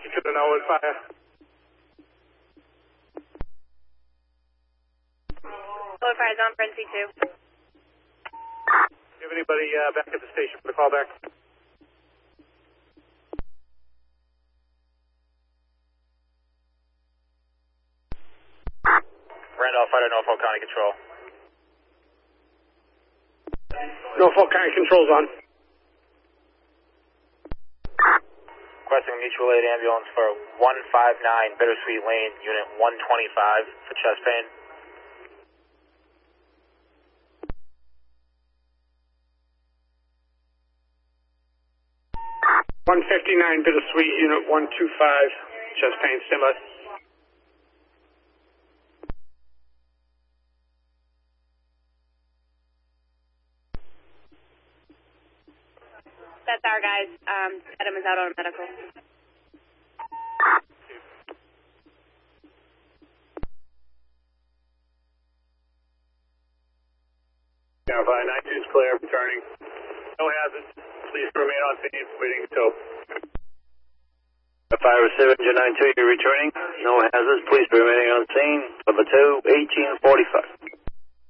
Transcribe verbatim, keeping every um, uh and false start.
you to the Norwood Fire. Norwood Fire's on for N C two. Do you have anybody uh, back at the station for the call back? Randolph Fighter, Norfolk County Control. Norfolk County Control's on. Requesting mutual aid ambulance for one five nine Bittersweet Lane, Unit one twenty-five for chest pain. one fifty-nine Bittersweet, Unit one twenty-five, chest pain, standby. That's our guys. Um, Adam is out on medical. Verify nine two is clear, returning. No hazards. Please remain on scene, waiting until. Fire receiver, engine nine two, you're returning. No hazards. Please be remaining on scene. Number two, eighteen forty-five.